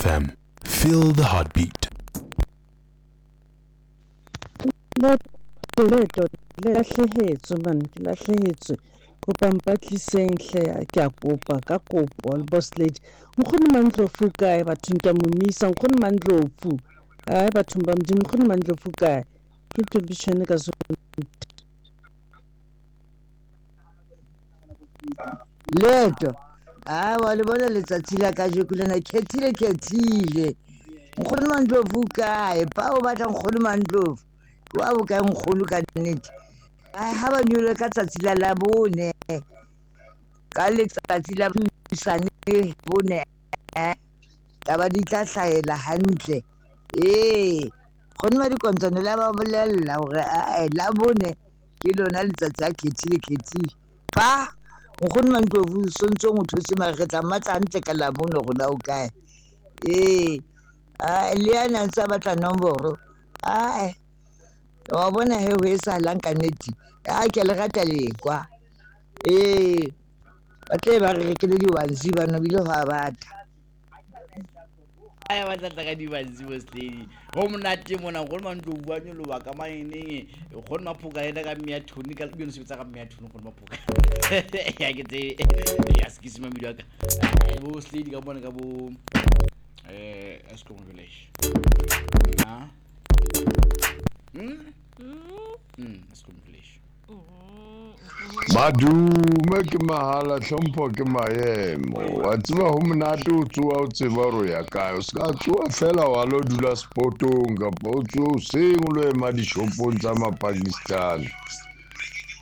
FM. Feel the heartbeat. Lahlehetswe man, lahlehetswe. Kopa mpatliseng hle ke a kopa ka kopo le boss lady. Nkgono Mandlovu kae bathong ke a mo misa nkgono Mandlovu. Ai bathong ba modimo nkgono Mandlovu kae. Ke tobishane ka zona. Leto. Wa le bona letsatsi la ka jeko lena khethile. Nkgono Mandlovu kae? Pa o batla nkgono Mandlovu. Wa bo ka nkgono ka nnete. Ha ba nyole ka tsatsi la Labone. Ka letsatsi la Phupjane bone. Taba di tla hlahela hantle. Nkgono ba dikontane la ba bolella hore Labone ke lona letsatsi la khethile. Pa nkgono Mandlovu sontso motho se ma re tla matla hantle ka Labone rona o kae. Le yana ntse a batla nomboro. Wa bona he ho etsahalang ka nnete. Ke le rata lekwa. Ba tle ba re rekele di-onesie ba nobile ho a batla. Aya ba tlatla ka di-onesie boss lady. Ho monate mona nkgono Mandlovu a nyoloha ka maeneng. Nkgono Maphoka ena ka mmea thoni ka lebelo sebetsa ka mmea thoni nkgono Maphoka. Ya ke tse ya skisi mamedi wa ka. Boss lady ka bona ka bo Eskom village. Eskom village. Madume ke mahala hlompho ke maemo wa tseba ho monate o tsoa o tseba ro ya kae o ska tsoa fela wa lo dula spotong kapa o tsoa o seng o lo ema dishopong tsa Mapakistani